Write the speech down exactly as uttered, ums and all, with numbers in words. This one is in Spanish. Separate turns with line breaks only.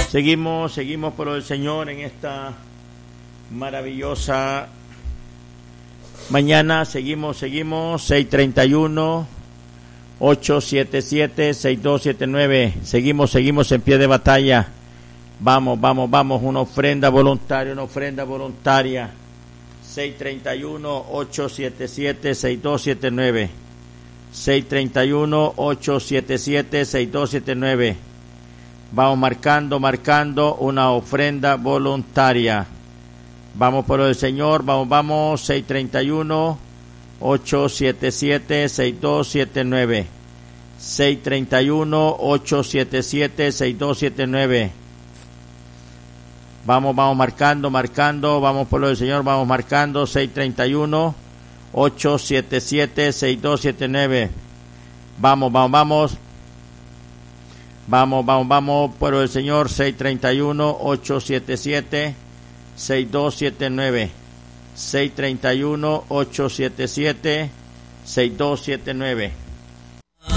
Seguimos, seguimos por el Señor en esta maravillosa mañana. Seguimos, seguimos. seis treinta y uno, ocho siete siete, seis dos siete nueve. Seguimos, seguimos en pie de batalla. Vamos, vamos, vamos. Una ofrenda voluntaria, una ofrenda voluntaria. seis treinta y uno, ocho siete siete, seis dos siete nueve. seis treinta y uno, ocho siete siete, seis dos siete nueve. Vamos marcando, marcando una ofrenda voluntaria. Vamos por el Señor, vamos, vamos. seis treinta y uno, ocho siete siete, seis dos siete nueve. seis treinta y uno, ocho siete siete, seis dos siete nueve. Vamos, vamos marcando, marcando. Vamos por el Señor, vamos marcando. seis treinta y uno, ocho siete siete, seis dos siete nueve. Vamos, vamos, vamos. Vamos, vamos, vamos, pueblo del Señor, seis treinta y uno, ocho siete siete, seis dos siete nueve. seis treinta y uno, ocho siete siete, seis dos siete nueve.